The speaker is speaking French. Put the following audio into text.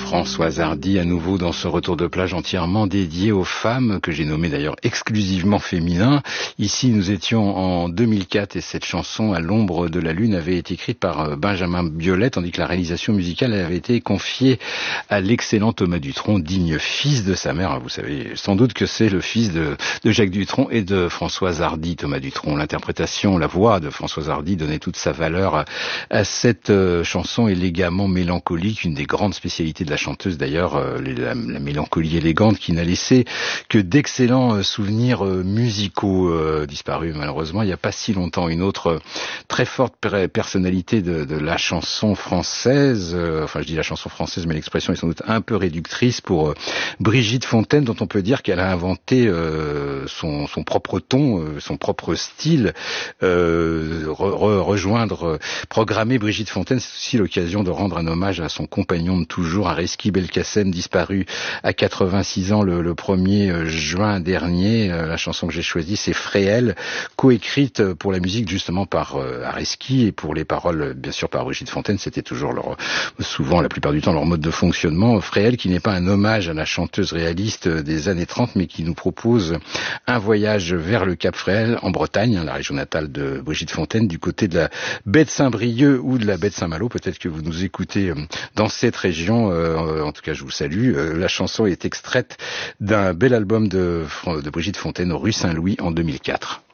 Françoise Hardy à nouveau dans ce retour de plage entièrement dédié aux femmes, que j'ai nommé d'ailleurs exclusivement féminin. Ici nous étions en 2004 et cette chanson À l'ombre de la lune avait été écrite par Benjamin Biolay, tandis que la réalisation musicale avait été confiée à l'excellent Thomas Dutronc, digne fils de sa mère. Vous savez sans doute que c'est le fils de Jacques Dutronc et de Françoise Hardy, Thomas Dutronc. L'interprétation, la voix de Françoise Hardy donnait toute sa valeur à cette chanson élégamment mélancolique, une des grandes spécialités de la chanteuse d'ailleurs, la mélancolie élégante qui n'a laissé que d'excellents souvenirs musicaux disparus malheureusement il n'y a pas si longtemps. Une autre très forte personnalité de la chanson française, enfin je dis la chanson française mais l'expression est sans doute un peu réductrice pour Brigitte Fontaine, dont on peut dire qu'elle a inventé son propre ton, son propre style. Programmer Brigitte Fontaine, c'est aussi l'occasion de rendre un hommage à son compagnon de toujours, Ariski Belkacem, disparu à 86 ans le 1er juin dernier. La chanson que j'ai choisie, c'est Fréhel, coécrite pour la musique justement par Ariski et pour les paroles bien sûr par Brigitte Fontaine. C'était toujours souvent, la plupart du temps, leur mode de fonctionnement. Fréhel qui n'est pas un hommage à la chanteuse réaliste des années 30, mais qui nous propose un voyage vers le Cap Fréhel en Bretagne, la région natale de Brigitte Fontaine, du côté de la baie de Saint-Brieuc ou de la baie de Saint-Malo. Peut-être que vous nous écoutez dans cette région. En tout cas, je vous salue. La chanson est extraite d'un bel album de Brigitte Fontaine, Rue Saint-Louis, en 2004.